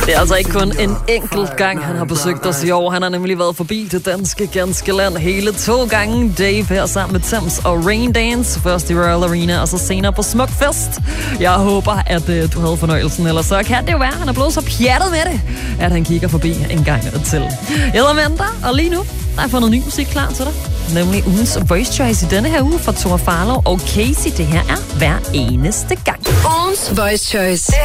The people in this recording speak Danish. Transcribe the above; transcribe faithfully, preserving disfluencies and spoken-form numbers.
Det er altså ikke kun en enkelt gang, han har besøgt os i år. Han har nemlig været forbi det danske ganske land hele to gange. Dave her sammen med Thames og Rain Dance. Først i Royal Arena, og så senere på Smukfest. Jeg håber, at uh, du havde fornøjelsen. Eller så kan det jo være, han er blevet så pjattet med det, at han kigger forbi en gang til. Jeg hedder Amanda, og lige nu der er fundet ny musik klar til dig. Nemlig ugens Voice Choice i denne her uge fra Thor Farlow og Casey. Det her er hver eneste gang. Ugens Voice Choice.